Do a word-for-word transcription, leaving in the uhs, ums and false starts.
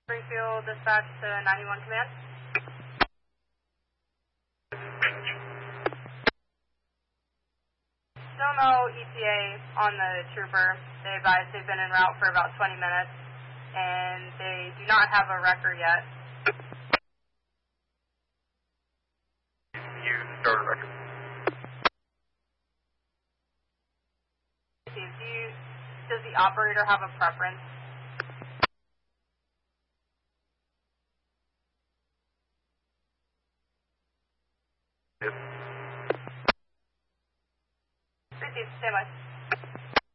Springfield dispatch to ninety-one command. Still no E T A on the trooper. They advised they've been en route for about twenty minutes, and they do not have a record yet. You start a record. Do you, does the operator have a preference? Yes. Receive, stand by.